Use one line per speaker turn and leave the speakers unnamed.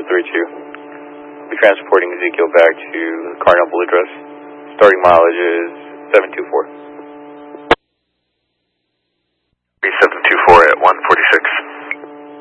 032. We'll be transporting Ezekiel back to the Carnival address. Starting mileage is 724.